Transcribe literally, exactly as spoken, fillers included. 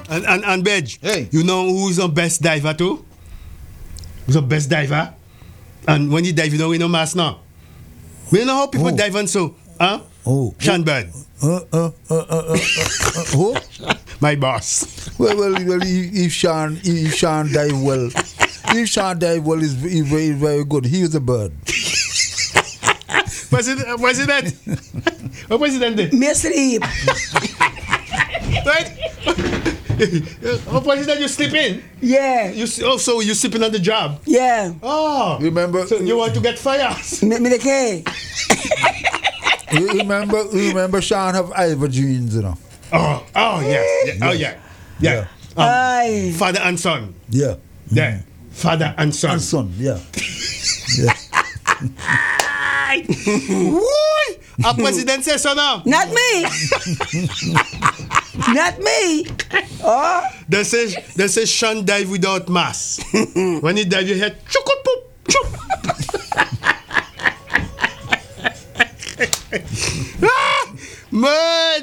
And, and, and Bedge, Hey. you know who's the best diver too? Who's the best diver? And when you dive, you don't wear no mask now. We know how people Oh. dive and so, huh? Oh. Sean Bird, Uh, uh, uh, uh, uh, uh, uh, who? my boss. Well, well, well if, if Sean, if Sean dive well, if Sean dive well, is is very, very good. He is a bird. President, President, what President did? Me sleep. Right? Oh, President, you sleeping? Yeah. You s- oh, so you sleeping on the job? Yeah. Oh, Remember? so you want to get fired? Me, me the K. You remember? You remember? Sean have Ivor jeans, you know. Oh, oh yes, yeah. oh yeah, yeah. Um, Aye. father and son. Yeah. Yeah, father and son. And son, yeah. yeah. Woo! Our president says so now. Not me. Not me. Oh. They say they say Sean dive without mask. When he dive, you hear chukut poop chup. Ah, man.